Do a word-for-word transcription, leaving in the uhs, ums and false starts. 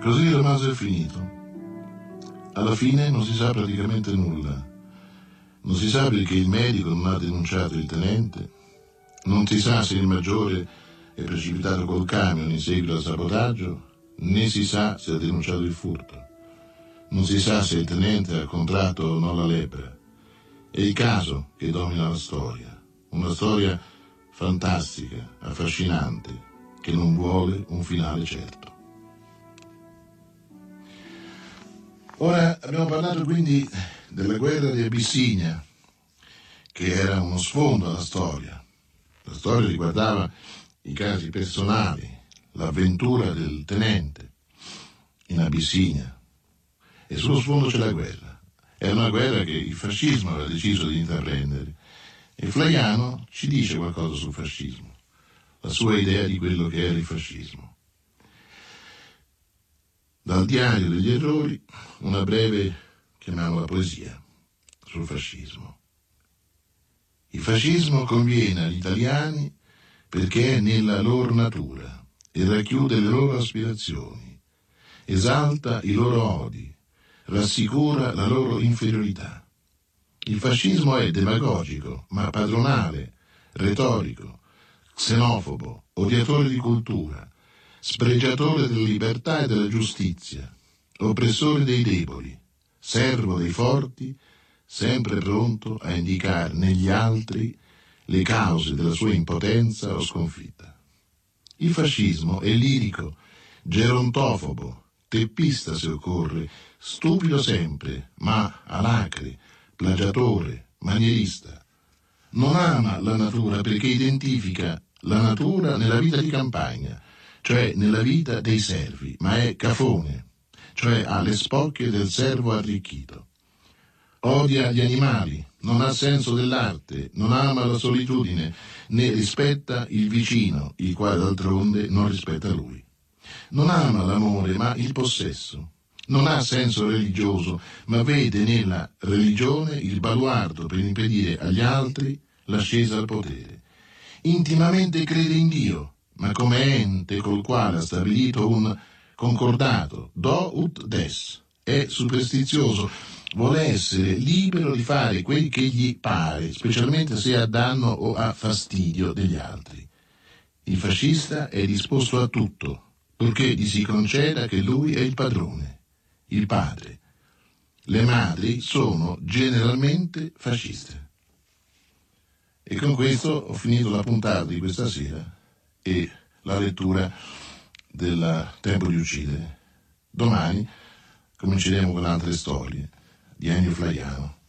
Così rimase finito. Alla fine non si sa praticamente nulla. Non si sa perché il medico non ha denunciato il tenente, non si sa se il maggiore è precipitato col camion in seguito al sabotaggio, né si sa se ha denunciato il furto. Non si sa se il tenente ha contratto o no la lebbra. È il caso che domina la storia, una storia fantastica, affascinante, che non vuole un finale certo. Ora abbiamo parlato quindi della guerra di Abissinia, che era uno sfondo alla storia. La storia riguardava i casi personali, l'avventura del tenente in Abissinia, e sullo sfondo c'è la guerra. È una guerra che il fascismo aveva deciso di intraprendere, e Flaiano ci dice qualcosa sul fascismo, la sua idea di quello che era il fascismo. Dal diario degli errori, una breve, chiamiamola poesia, sul fascismo. Il fascismo conviene agli italiani perché è nella loro natura e racchiude le loro aspirazioni, esalta i loro odi, rassicura la loro inferiorità. Il fascismo è demagogico, ma padronale, retorico, xenofobo, odiatore di cultura, spregiatore della libertà e della giustizia, oppressore dei deboli, servo dei forti, sempre pronto a indicare negli altri le cause della sua impotenza o sconfitta. Il fascismo è lirico, gerontofobo, teppista se occorre, stupido sempre, ma alacre, plagiatore, manierista. Non ama la natura perché identifica la natura nella vita di campagna, cioè nella vita dei servi, ma è cafone, cioè ha le spocchie del servo arricchito. Odia gli animali, non ha senso dell'arte, non ama la solitudine, né rispetta il vicino, il quale d'altronde non rispetta lui. Non ama l'amore, ma il possesso. Non ha senso religioso, ma vede nella religione il baluardo per impedire agli altri l'ascesa al potere. Intimamente crede in Dio, ma come ente col quale ha stabilito un concordato, do ut des. È superstizioso, vuole essere libero di fare quel che gli pare, specialmente se ha danno o ha fastidio degli altri. Il fascista è disposto a tutto, purché gli si conceda che lui è il padrone, il padre. Le madri sono generalmente fasciste. E con questo ho finito la puntata di questa sera e la lettura del Tempo di uccidere. Domani cominceremo con altre storie di Ennio Flaiano.